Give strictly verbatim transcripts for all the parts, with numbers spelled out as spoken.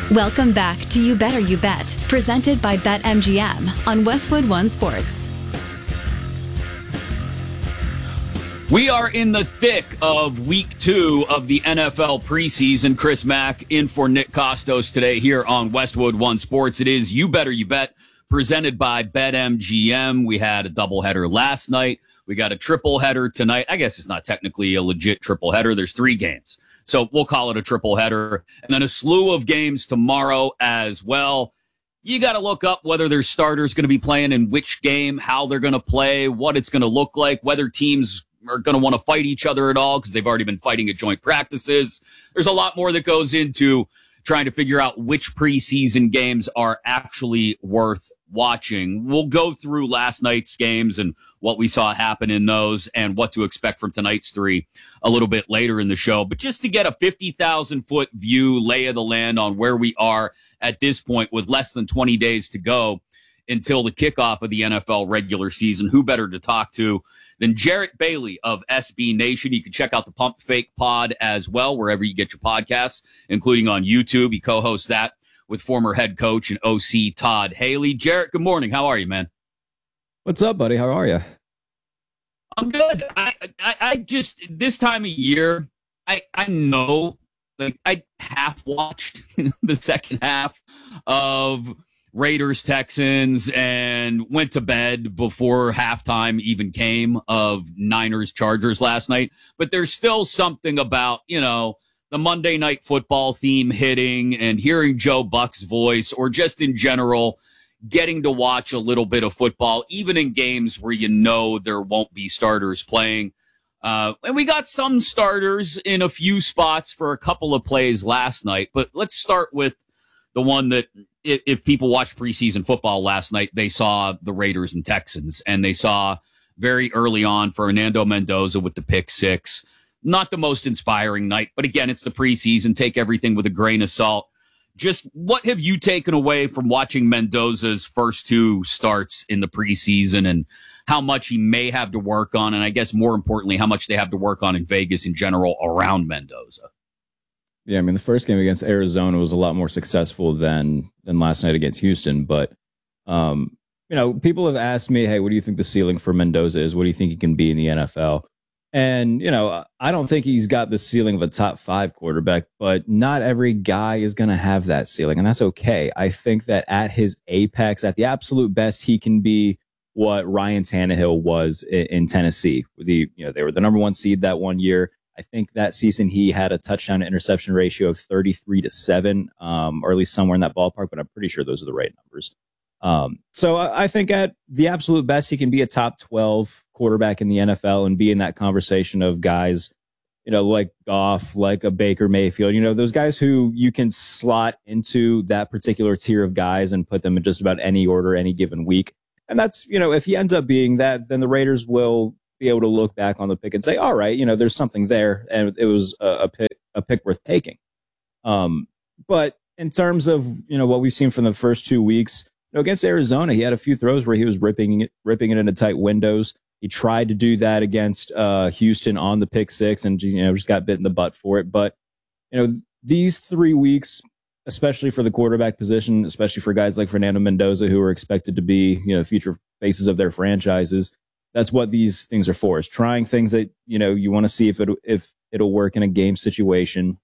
Welcome back to You Better You Bet, presented by BetMGM on Westwood One Sports. We are in the thick of week two of the N F L preseason. Chris Mack in for Nick Costos today here on Westwood One Sports. It is You Better You Bet, presented by BetMGM. We had a doubleheader last night. We got a triple header tonight. I guess it's not technically a legit triple header. There's three games. So we'll call it a triple header. And then a slew of games tomorrow as well. You got to look up whether their starters going to be playing in which game, how they're going to play, what it's going to look like, whether teams are going to want to fight each other at all because they've already been fighting at joint practices. There's a lot more that goes into trying to figure out which preseason games are actually worth watching. We'll go through last night's games and what we saw happen in those and what to expect from tonight's three a little bit later in the show. But just to get a fifty thousand foot view, lay of the land on where we are at this point with less than twenty days to go until the kickoff of the N F L regular season, who better to talk to than Jarrett Bailey of S B Nation. You can check out the Pump Fake Pod as well, wherever you get your podcasts, including on YouTube. He co-hosts that with former head coach and O C Todd Haley. Jarrett, good morning. How are you, man? What's up, buddy? How are you? I'm good. I, I, I just, this time of year, I, I know, like, I half watched the second half of Raiders Texans and went to bed before halftime even came of Niners Chargers last night. But there's still something about, you know, the Monday Night Football theme hitting and hearing Joe Buck's voice, or just in general getting to watch a little bit of football, even in games where you know there won't be starters playing. Uh, and we got some starters in a few spots for a couple of plays last night. But let's start with the one that, if, if people watched preseason football last night, they saw the Raiders and Texans, and they saw very early on Fernando Mendoza with the pick six. Not the most inspiring night, but again, it's the preseason. Take everything with a grain of salt. Just what have you taken away from watching Mendoza's first two starts in the preseason, and how much he may have to work on, and I guess more importantly, how much they have to work on in Vegas in general around Mendoza? Yeah, I mean, the first game against Arizona was a lot more successful than than last night against Houston. But, um, you know, people have asked me, hey, what do you think the ceiling for Mendoza is? What do you think he can be in the N F L? And, you know, I don't think he's got the ceiling of a top five quarterback, but not every guy is going to have that ceiling, and that's okay. I think that at his apex, at the absolute best, he can be what Ryan Tannehill was in, in Tennessee. The, you know, they were the number one seed that one year. I think that season he had a touchdown to interception ratio of thirty-three to seven, um, or at least somewhere in that ballpark, but I'm pretty sure those are the right numbers. Um, so I, I think at the absolute best, he can be a top twelve quarterback in the N F L and be in that conversation of guys, you know, like Goff, like a Baker Mayfield, you know, those guys who you can slot into that particular tier of guys and put them in just about any order, any given week. And that's, you know, if he ends up being that, then the Raiders will be able to look back on the pick and say, all right, you know, there's something there, and it was a, a pick, a pick worth taking. Um, but in terms of, you know, what we've seen from the first two weeks, you know, against Arizona, he had a few throws where he was ripping it, ripping it into tight windows. He tried to do that against uh, Houston on the pick six, and, you know, just got bit in the butt for it. But, you know, these three weeks, especially for the quarterback position, especially for guys like Fernando Mendoza, who are expected to be, you know, future faces of their franchises, that's what these things are for, is trying things that, you know, you want to see if it if it'll work in a game situation.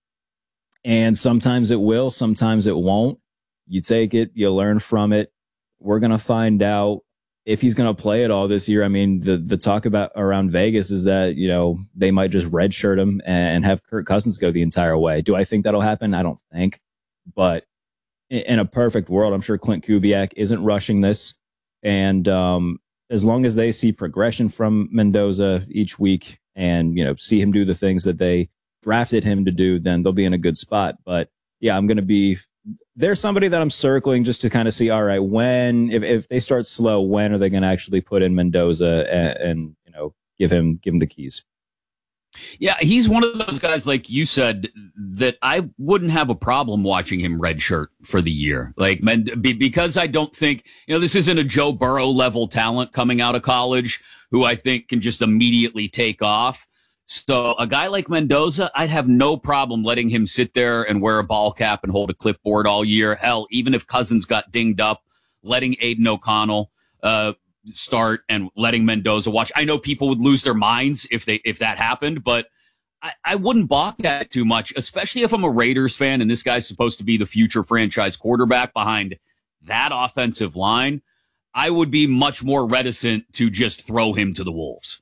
And sometimes it will, sometimes it won't. You take it, you learn from it. We're going to find out if he's going to play at all this year. I mean, the the talk about around Vegas is that, you know, they might just redshirt him and have Kirk Cousins go the entire way. Do I think that'll happen? I don't think. But in, in a perfect world, I'm sure Clint Kubiak isn't rushing this. And um, as long as they see progression from Mendoza each week and, you know, see him do the things that they drafted him to do, then they'll be in a good spot. But yeah, I'm going to be, there's somebody that I'm circling just to kind of see, all right, when, if, if they start slow, when are they going to actually put in Mendoza and, and, you know, give him, give him the keys? Yeah, he's one of those guys, like you said, that I wouldn't have a problem watching him redshirt for the year. Like, because I don't think, you know, this isn't a Joe Burrow level talent coming out of college who I think can just immediately take off. So a guy like Mendoza, I'd have no problem letting him sit there and wear a ball cap and hold a clipboard all year. Hell, even if Cousins got dinged up, letting Aiden O'Connell uh, start and letting Mendoza watch. I know people would lose their minds if they if that happened, but I, I wouldn't balk at it too much, especially if I'm a Raiders fan and this guy's supposed to be the future franchise quarterback behind that offensive line. I would be much more reticent to just throw him to the Wolves.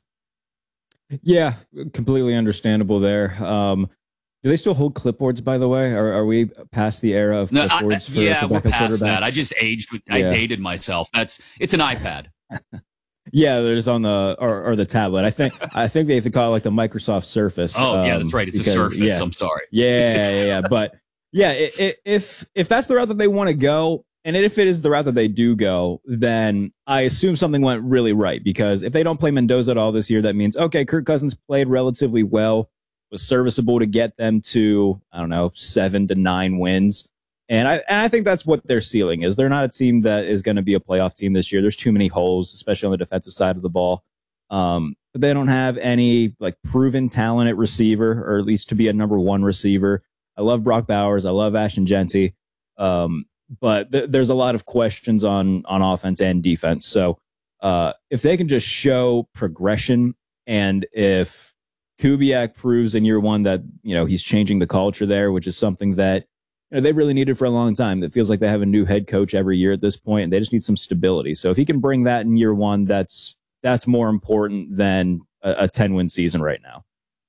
Yeah, completely understandable there. Um, do they still hold clipboards, by the way? Are, are we past the era of no, clipboards I, for yeah, we're backup past quarterbacks? that. I just aged. With, I Yeah. dated myself. That's it's an iPad. Yeah, there's on the or, or the tablet. I think I think they have to call it like the Microsoft Surface. Oh, yeah, um, that's right. It's because, a Surface. Yeah, I'm sorry. yeah, yeah, yeah. But yeah, it, it, if if that's the route that they want to go, and if it is the route that they do go, then I assume something went really right. Because if they don't play Mendoza at all this year, that means okay, Kirk Cousins played relatively well, was serviceable to get them to I don't know seven to nine wins. And I and I think that's what their ceiling is. They're not a team that is going to be a playoff team this year. There's too many holes, especially on the defensive side of the ball. Um, but they don't have any like proven talent at receiver, or at least to be a number one receiver. I love Brock Bowers. I love Ashton Genty. Um, but th- there's a lot of questions on on offense and defense. So uh, if they can just show progression, and if Kubiak proves in year one that you know he's changing the culture there, which is something that you know, they've really needed for a long time. It feels like they have a new head coach every year at this point, and they just need some stability. So if he can bring that in year one, that's that's more important than a ten-win season right now.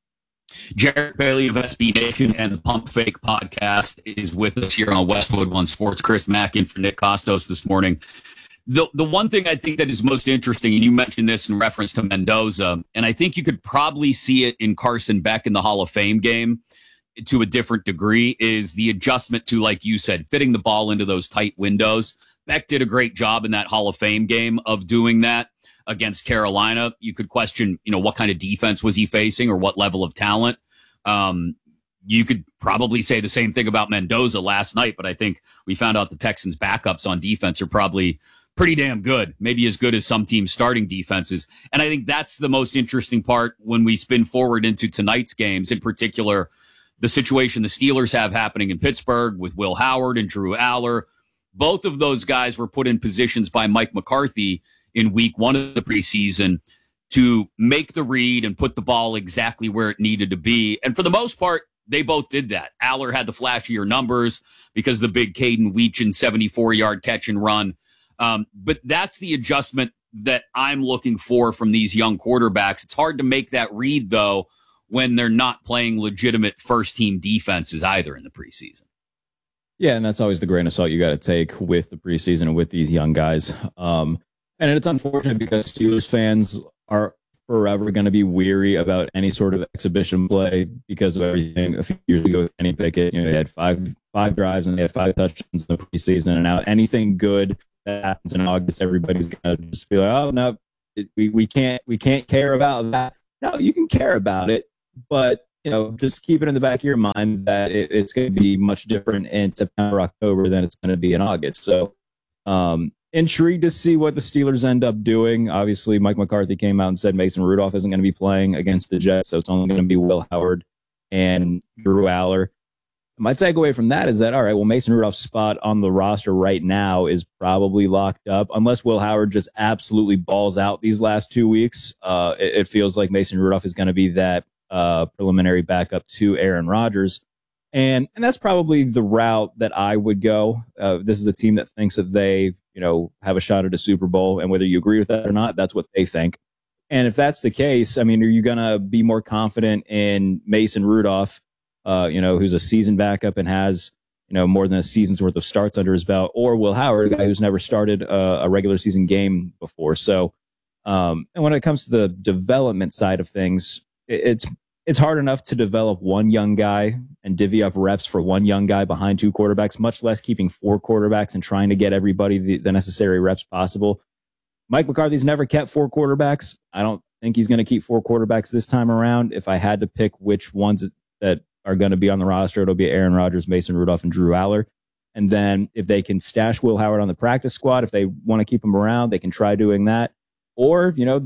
Jarrett Bailey of S B Nation and the Pump Fake podcast is with us here on Westwood One Sports. Chris Mack in for Nick Costos this morning. The the one thing I think that is most interesting, and you mentioned this in reference to Mendoza, and I think you could probably see it in Carson Beck in the Hall of Fame game to a different degree, is the adjustment to, like you said, fitting the ball into those tight windows. Beck did a great job in that Hall of Fame game of doing that against Carolina. You could question, you know, what kind of defense was he facing or what level of talent. Um, you could probably say the same thing about Mendoza last night, but I think we found out the Texans' backups on defense are probably pretty damn good, maybe as good as some teams' starting defenses. And I think that's the most interesting part when we spin forward into tonight's games, in particular, the situation the Steelers have happening in Pittsburgh with Will Howard and Drew Aller. Both of those guys were put in positions by Mike McCarthy in week one of the preseason to make the read and put the ball exactly where it needed to be. And for the most part, they both did that. Aller had the flashier numbers because the big Caden Weechin seventy-four-yard catch and run. Um, but that's the adjustment that I'm looking for from these young quarterbacks. It's hard to make that read, though, when they're not playing legitimate first-team defenses either in the preseason. Yeah, and that's always the grain of salt you got to take with the preseason and with these young guys. Um, and it's unfortunate because Steelers fans are forever going to be weary about any sort of exhibition play because of everything. A few years ago with Kenny Pickett, you know, they had five five drives and they had five touchdowns in the preseason, and now anything good that happens in August, everybody's going to just be like, "Oh no, it, we we can't we can't care about that." No, you can care about it. But, you know, just keep it in the back of your mind that it, it's going to be much different in September, October than it's going to be in August. So, um, intrigued to see what the Steelers end up doing. Obviously, Mike McCarthy came out and said Mason Rudolph isn't going to be playing against the Jets, so it's only going to be Will Howard and Drew Aller. My takeaway from that is that, all right, well, Mason Rudolph's spot on the roster right now is probably locked up. Unless Will Howard just absolutely balls out these last two weeks, uh, it, it feels like Mason Rudolph is going to be that Uh, preliminary backup to Aaron Rodgers. And and that's probably the route that I would go. Uh, this is a team that thinks that they, you know, have a shot at a Super Bowl, and whether you agree with that or not, that's what they think. And if that's the case, I mean, are you going to be more confident in Mason Rudolph, uh, you know, who's a seasoned backup and has, you know, more than a season's worth of starts under his belt, or Will Howard, a guy who's never started a, a regular season game before? So, um, and when it comes to the development side of things, it, it's It's hard enough to develop one young guy and divvy up reps for one young guy behind two quarterbacks, much less keeping four quarterbacks and trying to get everybody the, the necessary reps possible. Mike McCarthy's never kept four quarterbacks. I don't think he's going to keep four quarterbacks this time around. If I had to pick which ones that are going to be on the roster, it'll be Aaron Rodgers, Mason Rudolph, and Drew Aller. And then if they can stash Will Howard on the practice squad, if they want to keep him around, they can try doing that. Or, you know, they're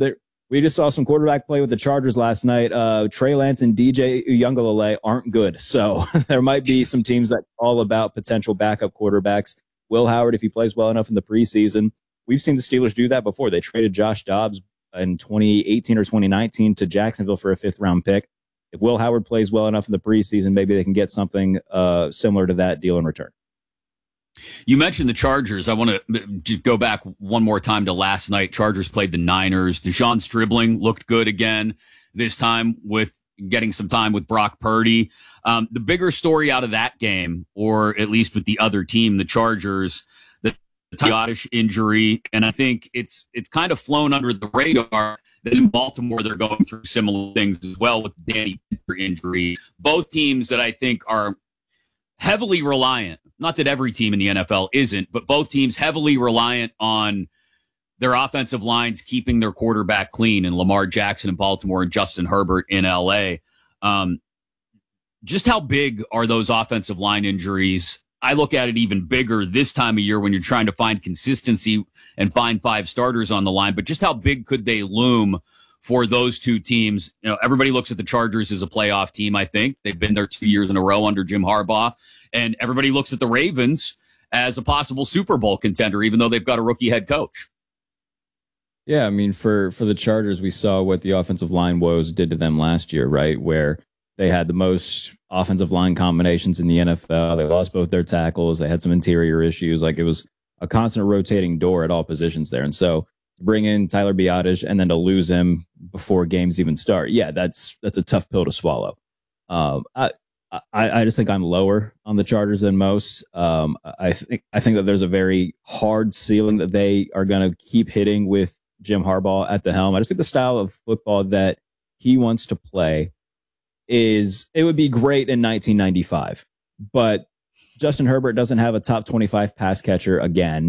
we just saw some quarterback play with the Chargers last night. Uh, Trey Lance and D J Uiagalelei aren't good. So there might be some teams that are all about potential backup quarterbacks. Will Howard, if he plays well enough in the preseason, we've seen the Steelers do that before. They traded Josh Dobbs in twenty eighteen or twenty nineteen to Jacksonville for a fifth round pick. If Will Howard plays well enough in the preseason, maybe they can get something uh, similar to that deal in return. You mentioned the Chargers. I want to go back one more time to last night. Chargers played the Niners. Dejon Stribling looked good again, this time with getting some time with Brock Purdy. Um, the bigger story out of that game, or at least with the other team, the Chargers, the Scottish injury, and I think it's it's kind of flown under the radar that in Baltimore they're going through similar things as well with Danny Pinder injury. Both teams that I think are heavily reliant, not that every team in the N F L isn't, but both teams heavily reliant on their offensive lines keeping their quarterback clean, and Lamar Jackson in Baltimore and Justin Herbert in L A. Um, just how big are those offensive line injuries? I look at it even bigger this time of year when you're trying to find consistency and find five starters on the line, but just how big could they loom for those two teams? You know, everybody looks at the Chargers as a playoff team. I think they've been there two years in a row under Jim Harbaugh, and everybody looks at the Ravens as a possible Super Bowl contender, even though they've got a rookie head coach. Yeah, I mean, for, for the Chargers, we saw what the offensive line woes did to them last year, right? Where they had the most offensive line combinations in the N F L. They lost both their tackles. They had some interior issues. Like, it was a constant rotating door at all positions there. And so to bring in Tyler Biadasz and then to lose him before games even start, yeah, that's that's a tough pill to swallow. Um, I, I I just think I'm lower on the Chargers than most. Um, I think I think that there's a very hard ceiling that they are going to keep hitting with Jim Harbaugh at the helm. I just think the style of football that he wants to play is, it would be great in nineteen ninety-five, but Justin Herbert doesn't have a top twenty-five pass catcher again.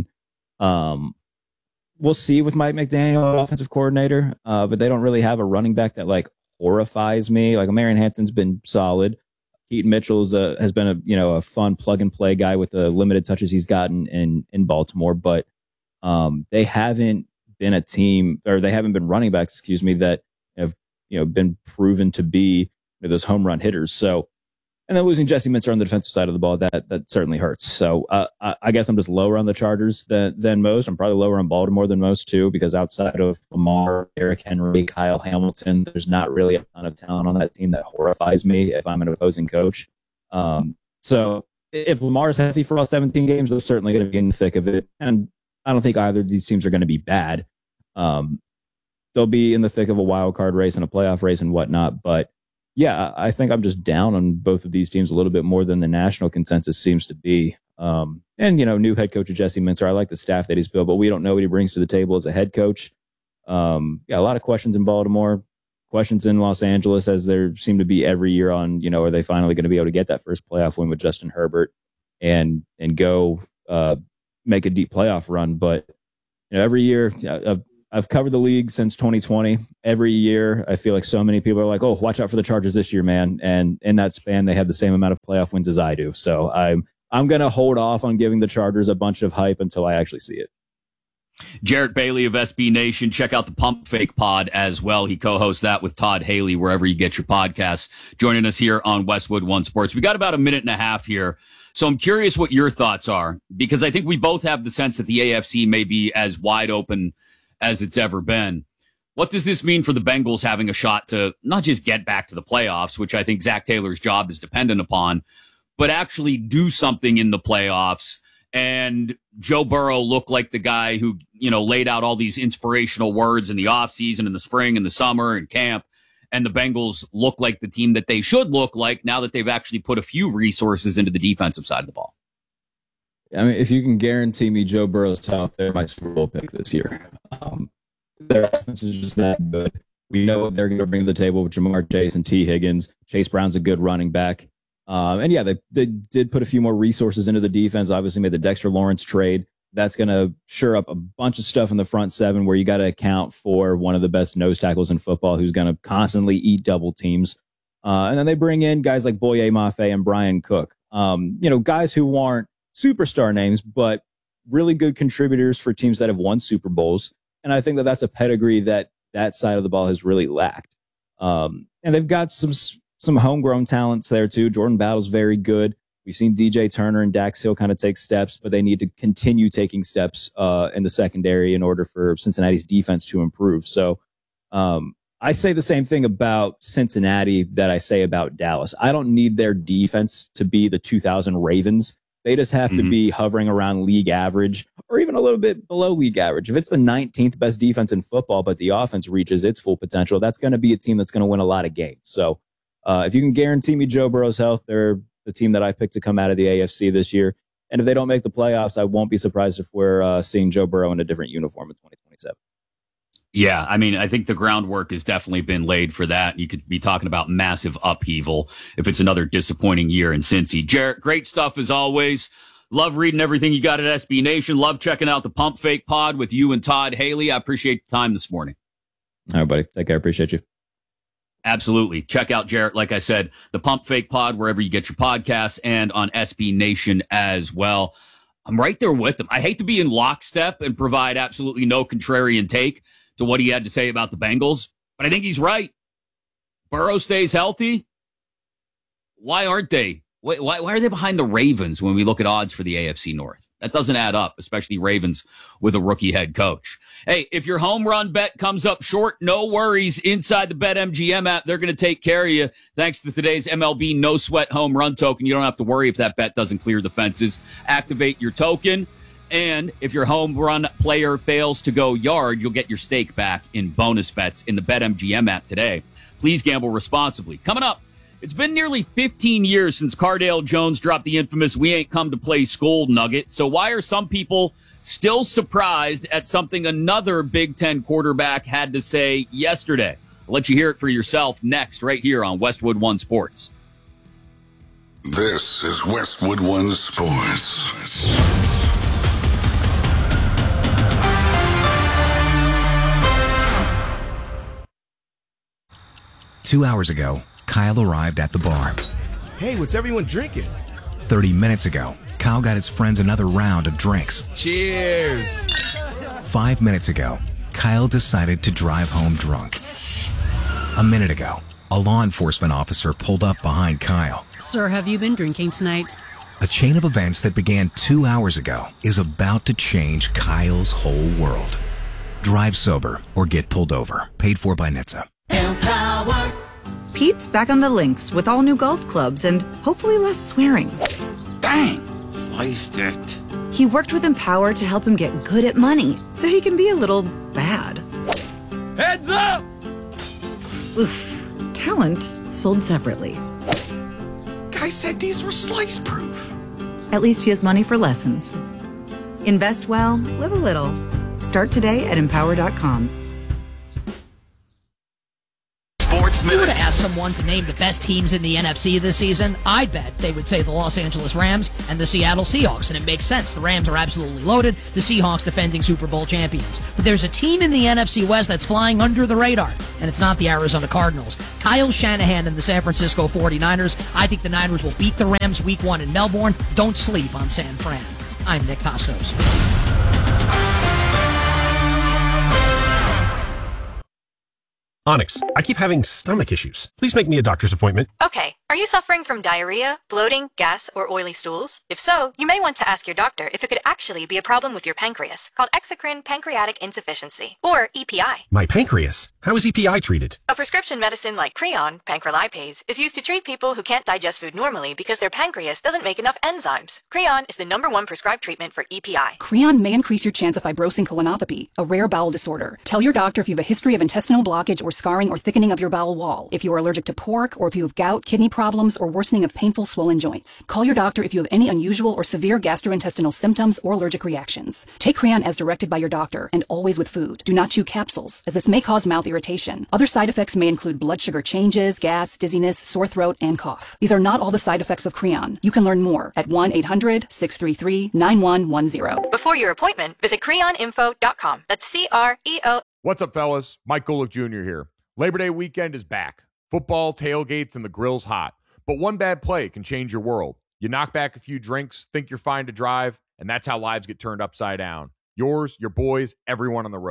Um, we'll see with Mike McDaniel, offensive coordinator, uh, but they don't really have a running back that like horrifies me. Like, Marion Hampton's been solid. Keaton Mitchell's a, has been a you know a fun plug and play guy with the limited touches he's gotten in in Baltimore, but um, they haven't been a team, or they haven't been running backs, excuse me, that have you know been proven to be you know, those home run hitters. So, and then losing Jesse Minter on the defensive side of the ball, that that certainly hurts. So uh, I, I guess I'm just lower on the Chargers than than most. I'm probably lower on Baltimore than most too, because outside of Lamar, Derrick Henry, Kyle Hamilton, there's not really a ton of talent on that team that horrifies me if I'm an opposing coach. Um, so if Lamar's healthy for all seventeen games, they're certainly going to be in the thick of it. And I don't think either of these teams are going to be bad. Um, they'll be in the thick of a wild card race and a playoff race and whatnot, but yeah, I think I'm just down on both of these teams a little bit more than the national consensus seems to be. Um, and, you know, new head coach Jesse Minter, I like the staff that he's built, but we don't know what he brings to the table as a head coach. Um, yeah, a lot of questions in Baltimore, questions in Los Angeles, as there seem to be every year on, you know, are they finally going to be able to get that first playoff win with Justin Herbert and and go uh, make a deep playoff run? But, you know, every year, I've, I've covered the league since twenty twenty. Every year, I feel like so many people are like, oh, watch out for the Chargers this year, man. And in that span, they had the same amount of playoff wins as I do. So I'm I'm going to hold off on giving the Chargers a bunch of hype until I actually see it. Jarrett Bailey of S B Nation. Check out the Pump Fake Pod as well. He co-hosts that with Todd Haley, wherever you get your podcasts, joining us here on Westwood One Sports. We got about a minute and a half here. So I'm curious what your thoughts are, because I think we both have the sense that the A F C may be as wide open as it's ever been. What does this mean for the Bengals having a shot to not just get back to the playoffs, which I think Zach Taylor's job is dependent upon, but actually do something in the playoffs and Joe Burrow look like the guy who, you know, laid out all these inspirational words in the offseason, in the spring, in the summer, in camp, and the Bengals look like the team that they should look like now that they've actually put a few resources into the defensive side of the ball? I mean, if you can guarantee me Joe Burrow's out there, my Super Bowl pick this year. Um, their offense is just that good. We know what they're going to bring to the table with Jamar Chase and T. Higgins. Chase Brown's a good running back. Um, and yeah, they, they did put a few more resources into the defense. Obviously made the Dexter Lawrence trade. That's going to shore up a bunch of stuff in the front seven where you got to account for one of the best nose tackles in football who's going to constantly eat double teams. Uh, and then they bring in guys like Boye Mafe and Brian Cook. Um, you know, guys who aren't superstar names, but really good contributors for teams that have won Super Bowls. And I think that that's a pedigree that that side of the ball has really lacked. Um, and they've got some some homegrown talents there too. Jordan Battle's very good. We've seen D J Turner and Dax Hill kind of take steps, but they need to continue taking steps uh, in the secondary in order for Cincinnati's defense to improve. So um, I say the same thing about Cincinnati that I say about Dallas. I don't need their defense to be the two thousand Ravens. They just have mm-hmm. to be hovering around league average or even a little bit below league average. If it's the nineteenth best defense in football, but the offense reaches its full potential, that's going to be a team that's going to win a lot of games. So uh, if you can guarantee me Joe Burrow's health, they're the team that I picked to come out of the A F C this year. And if they don't make the playoffs, I won't be surprised if we're uh, seeing Joe Burrow in a different uniform in twenty twenty-seven. Yeah, I mean, I think the groundwork has definitely been laid for that. You could be talking about massive upheaval if it's another disappointing year in Cincy. Jarrett, great stuff as always. Love reading everything you got at S B Nation. Love checking out the Pump Fake Pod with you and Todd Haley. I appreciate the time this morning. All right, buddy. Take care. Appreciate you. Absolutely. Check out Jarrett, like I said, the Pump Fake Pod, wherever you get your podcasts, and on S B Nation as well. I'm right there with him. I hate to be in lockstep and provide absolutely no contrarian take to what he had to say about the Bengals, but I think he's right. Burrow stays healthy. Why aren't they? Why, why, why are they behind the Ravens when we look at odds for the A F C North? That doesn't add up, especially Ravens with a rookie head coach. Hey, if your home run bet comes up short, no worries. Inside the BetMGM app, they're going to take care of you. Thanks to today's M L B No Sweat Home Run Token, you don't have to worry if that bet doesn't clear the fences. Activate your token, and if your home run player fails to go yard, you'll get your stake back in bonus bets in the BetMGM app today. Please gamble responsibly. Coming up, it's been nearly fifteen years since Cardale Jones dropped the infamous "we ain't come to play school" nugget. So why are some people still surprised at something another Big Ten quarterback had to say yesterday? I'll let you hear it for yourself next, right here on Westwood One Sports. This is Westwood One Sports. Two hours ago, Kyle arrived at the bar. Hey, what's everyone drinking? thirty minutes ago, Kyle got his friends another round of drinks. Cheers! Five minutes ago, Kyle decided to drive home drunk. A minute ago, a law enforcement officer pulled up behind Kyle. Sir, have you been drinking tonight? A chain of events that began two hours ago is about to change Kyle's whole world. Drive sober or get pulled over. Paid for by N H T S A. Empower. Pete's back on the links with all new golf clubs and hopefully less swearing. Dang, sliced it. He worked with Empower to help him get good at money so he can be a little bad. Heads up! Oof. Talent sold separately. Guy said these were slice proof. At least he has money for lessons. Invest well, live a little. Start today at empower dot com. If you were to ask someone to name the best teams in the N F C this season, I'd bet they would say the Los Angeles Rams and the Seattle Seahawks, and it makes sense. The Rams are absolutely loaded, the Seahawks defending Super Bowl champions. But there's a team in the N F C West that's flying under the radar, and it's not the Arizona Cardinals. Kyle Shanahan and the San Francisco forty-niners. I think the Niners will beat the Rams week one in Melbourne. Don't sleep on San Fran. I'm Nick Costos. Onyx, I keep having stomach issues. Please make me a doctor's appointment. Okay. Are you suffering from diarrhea, bloating, gas, or oily stools? If so, you may want to ask your doctor if it could actually be a problem with your pancreas, called exocrine pancreatic insufficiency, or E P I. My pancreas? How is E P I treated? A prescription medicine like Creon, pancrelipase, is used to treat people who can't digest food normally because their pancreas doesn't make enough enzymes. Creon is the number one prescribed treatment for E P I. Creon may increase your chance of fibrosing colonopathy, a rare bowel disorder. Tell your doctor if you have a history of intestinal blockage or scarring or thickening of your bowel wall, if you are allergic to pork, or if you have gout, kidney problems, or worsening of painful swollen joints. Call your doctor if you have any unusual or severe gastrointestinal symptoms or allergic reactions. Take Creon as directed by your doctor, and always with food. Do not chew capsules, as this may cause mouth irritation. Other side effects may include blood sugar changes, gas, dizziness, sore throat, and cough. These are not all the side effects of Creon. You can learn more at one eight hundred, six three three, nine one one zero. Before your appointment, visit creon info dot com. That's C R E O. What's up, fellas? Mike Golick Junior here. Labor Day weekend is back. Football, tailgates, and the grill's hot. But one bad play can change your world. You knock back a few drinks, think you're fine to drive, and that's how lives get turned upside down. Yours, your boys, everyone on the road.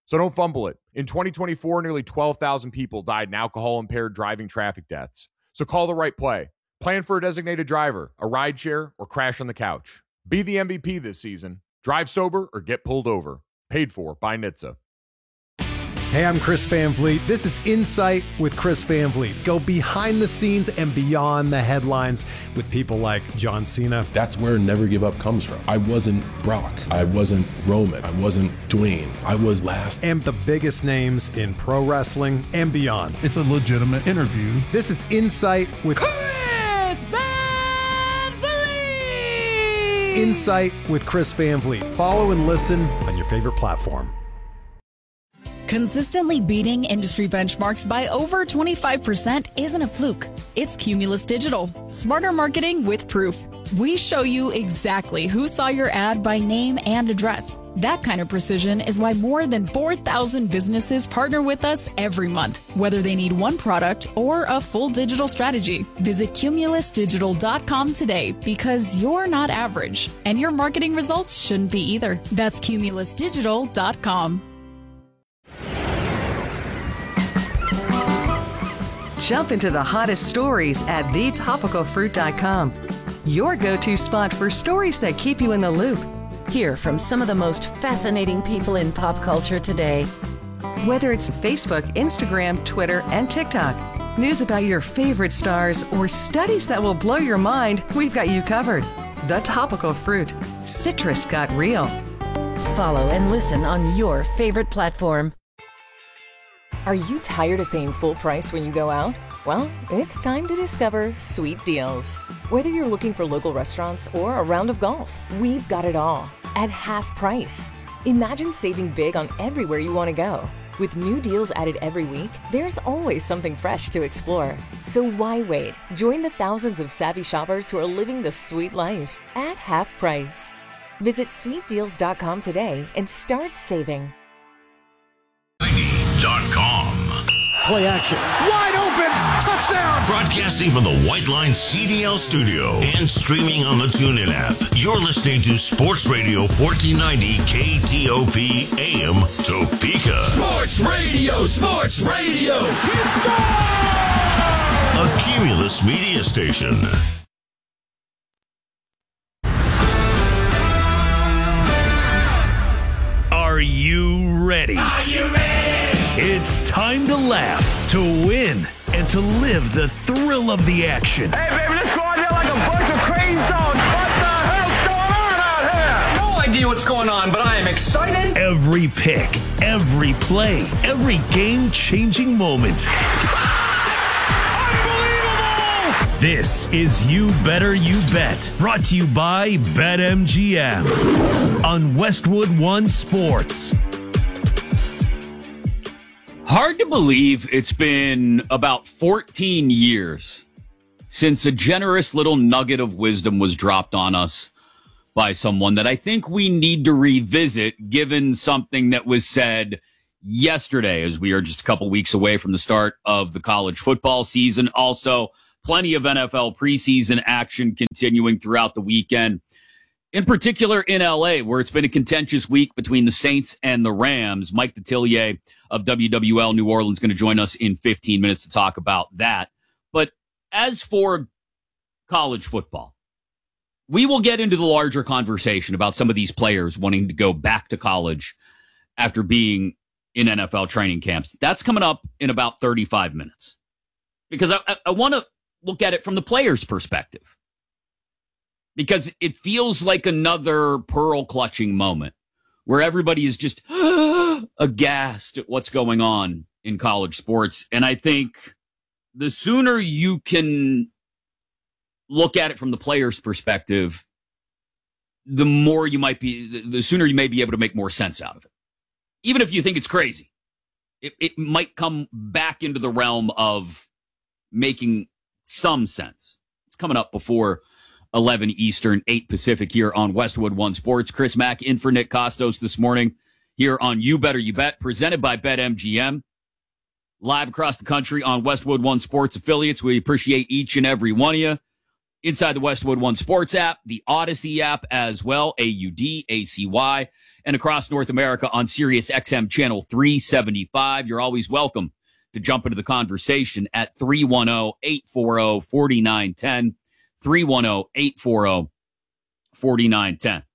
So don't fumble it. In twenty twenty-four, nearly twelve thousand people died in alcohol-impaired driving traffic deaths. So call the right play. Plan for a designated driver, a rideshare, or crash on the couch. Be the M V P this season. Drive sober or get pulled over. Paid for by N H T S A. Hey, I'm Chris Van Vliet. This is Insight with Chris Van Vliet. Go behind the scenes and beyond the headlines with people like John Cena. That's where Never Give Up comes from. I wasn't Brock. I wasn't Roman. I wasn't Dwayne. I was last. And the biggest names in pro wrestling and beyond. It's a legitimate interview. This is Insight with Chris Van Vliet. Insight with Chris Van Vliet. Follow and listen on your favorite platform. Consistently beating industry benchmarks by over twenty-five percent isn't a fluke. It's Cumulus Digital. Smarter marketing with proof. We show you exactly who saw your ad by name and address. That kind of precision is why more than four thousand businesses partner with us every month, whether they need one product or a full digital strategy. Visit cumulus digital dot com today because you're not average, and your marketing results shouldn't be either. That's cumulus digital dot com. Jump into the hottest stories at the topical fruit dot com. Your go-to spot for stories that keep you in the loop. Hear from some of the most fascinating people in pop culture today. Whether it's Facebook, Instagram, Twitter, and TikTok, news about your favorite stars, or studies that will blow your mind, we've got you covered. The Topical Fruit. Citrus got real. Follow and listen on your favorite platform. Are you tired of paying full price when you go out? Well, it's time to discover Sweet Deals. Whether you're looking for local restaurants or a round of golf, we've got it all at half price. Imagine saving big on everywhere you want to go. With new deals added every week, there's always something fresh to explore. So why wait? Join the thousands of savvy shoppers who are living the sweet life at half price. Visit sweet deals dot com today and start saving. Dot com. Play action. Wide open. Touchdown. Broadcasting from the White Line C D L studio and streaming on the TuneIn app. You're listening to Sports Radio fourteen ninety K T O P A M Topeka. Sports Radio, Sports Radio. A Cumulus media station. Are you ready? Are you ready? It's time to laugh, to win, and to live the thrill of the action. Hey, baby, let's go out there like a bunch of crazy dogs. What the hell's going on out here? No idea what's going on, but I am excited. Every pick, every play, every game-changing moment. Unbelievable! This is You Better You Bet, brought to you by BetMGM on Westwood One Sports. Hard to believe it's been about fourteen years since a generous little nugget of wisdom was dropped on us by someone that I think we need to revisit, given something that was said yesterday, as we are just a couple weeks away from the start of the college football season. Also, plenty of N F L preseason action continuing throughout the weekend. In particular in L A, where it's been a contentious week between the Saints and the Rams. Mike Detillier of W W L New Orleans going to join us in fifteen minutes to talk about that. But as for college football, we will get into the larger conversation about some of these players wanting to go back to college after being in N F L training camps. That's coming up in about thirty-five minutes. Because I, I, I want to look at it from the player's perspective. Because it feels like another pearl-clutching moment where everybody is just aghast at what's going on in college sports. And I think the sooner you can look at it from the player's perspective, the more you might be, the sooner you may be able to make more sense out of it. Even if you think it's crazy, it, it might come back into the realm of making some sense. It's coming up before eleven Eastern, eight Pacific here on Westwood One Sports. Chris Mack in for Nick Costos this morning here on You Better You Bet, presented by BetMGM. Live across the country on Westwood One Sports affiliates. We appreciate each and every one of you. Inside the Westwood One Sports app, the Odyssey app as well, A U D A C Y. and across North America on Sirius X M Channel three seventy-five. You're always welcome to jump into the conversation at three one zero, eight four zero, four nine one zero, three one zero, eight four zero, four nine one zero.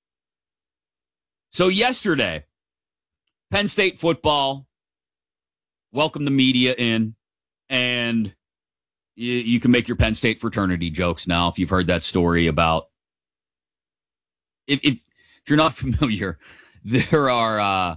So yesterday, Penn State football welcomed the media in, and you, you can make your Penn State fraternity jokes now if you've heard that story about. If, if, if you're not familiar, there are uh,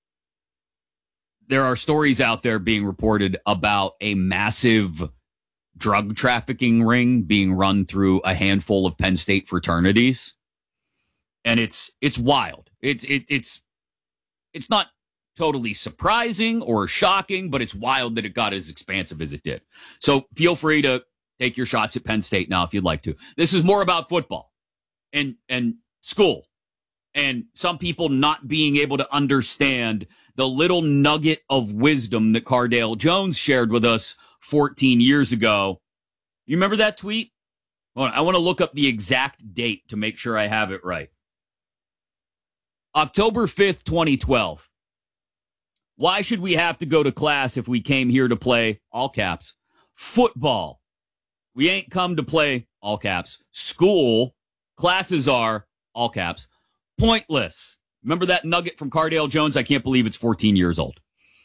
there are stories out there being reported about a massive drug trafficking ring being run through a handful of Penn State fraternities, and it's it's wild. It's it, it's it's not totally surprising or shocking, but it's wild that it got as expansive as it did. So feel free to take your shots at Penn State now if you'd like to. This is more about football and and school, and some people not being able to understand the little nugget of wisdom that Cardale Jones shared with us fourteen years ago. You remember that tweet? Well, I want to look up the exact date to make sure I have it right. October fifth, twenty twelve. Why should we have to go to class if we came here to play, all caps, football? We ain't come to play, all caps, school. Classes are, all caps, pointless. Remember that nugget from Cardale Jones? I can't believe it's fourteen years old.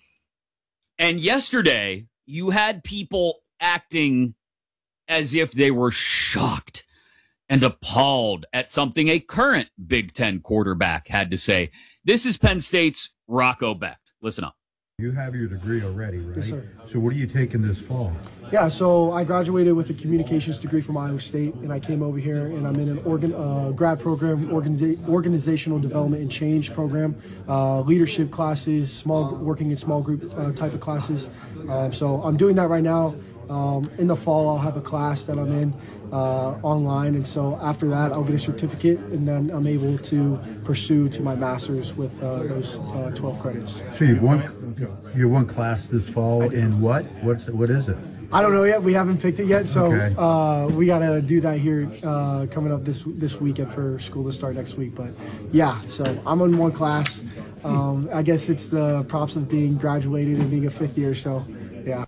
And yesterday, you had people acting as if they were shocked and appalled at something a current Big Ten quarterback had to say. This is Penn State's Rocco Becht. Listen up. You have your degree already, right? Yes, sir. So what are you taking this fall? Yeah, so I graduated with a communications degree from Iowa State, and I came over here, and I'm in an organ, uh, grad program, organiza- organizational development and change program, uh, leadership classes, small working in small group uh, type of classes. Um, so I'm doing that right now. Um, in the fall, I'll have a class that I'm in uh, online, and so after that, I'll get a certificate, and then I'm able to pursue to my master's with uh, those uh, twelve credits. So you've won, you won class this fall in what? What's what is it? I don't know yet. We haven't picked it yet, so okay. uh, we got to do that here uh, coming up this this weekend for school to start next week. But yeah, so I'm in one class. Um, I guess it's the props of being graduated and being a fifth year. So yeah.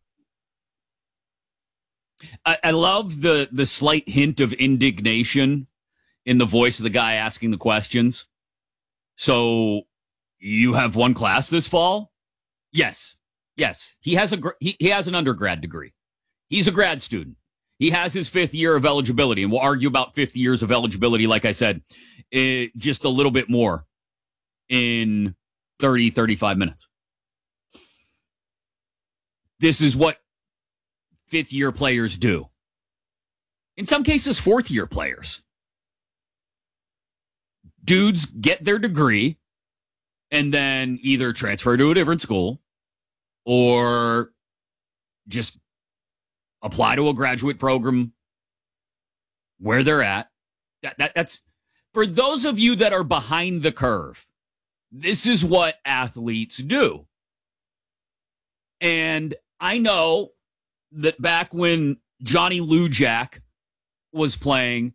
I, I love the the slight hint of indignation in the voice of the guy asking the questions. So you have one class this fall? Yes. Yes. He has a he, he has an undergrad degree. He's a grad student. He has his fifth year of eligibility, and we'll argue about fifty years of eligibility, like I said, eh, just a little bit more in thirty, thirty-five minutes. This is what fifth-year players do. In some cases, fourth-year players. Dudes get their degree and then either transfer to a different school or just apply to a graduate program where they're at. That, that that's for those of you that are behind the curve. This is what athletes do. And I know that back when Johnny Lujack was playing,